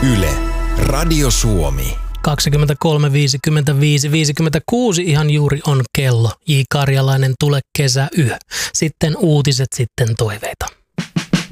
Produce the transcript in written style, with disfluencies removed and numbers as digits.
Yle, Radio Suomi. 23.55.56 ihan juuri on kello. J. Karjalainen, Tule kesäyö. Sitten uutiset, sitten toiveita.